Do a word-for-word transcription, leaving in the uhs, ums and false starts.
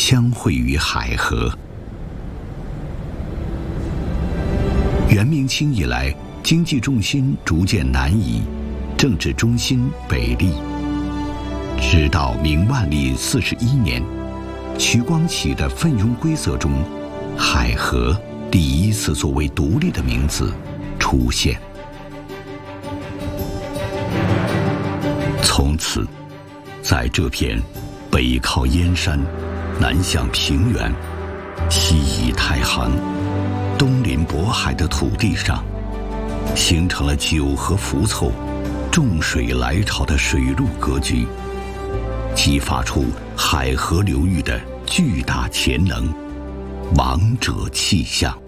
相会于海河。元明清以来，经济重心逐渐南移，政治中心北立。直到明万历四十一年，徐光启的奋庸规则中，海河第一次作为独立的名字出现。从此，在这片北靠燕山、南向平原、西倚太行、东临渤海的土地上，形成了九河浮凑、众水来潮的水陆格局，激发出海河流域的巨大潜能、王者气象。